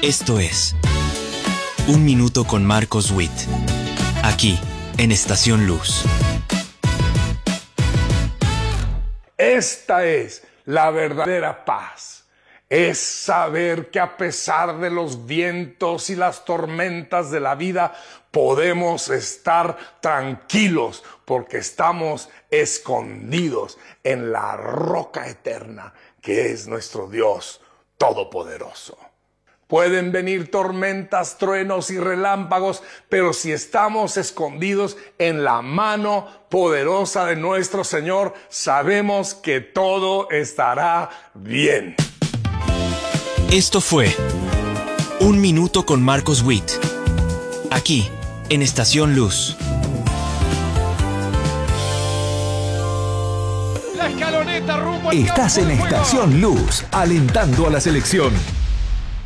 Esto es Un Minuto con Marcos Witt, aquí en Estación Luz. Esta es la verdadera paz. Es saber que a pesar de los vientos y las tormentas de la vida, podemos estar tranquilos porque estamos escondidos en la roca eterna que es nuestro Dios Todopoderoso. Pueden venir tormentas, truenos y relámpagos, pero si estamos escondidos en la mano poderosa de nuestro Señor, sabemos que todo estará bien. Esto fue Un Minuto con Marcos Witt, aquí en Estación Luz. Estás en Estación Luz, alentando a la selección.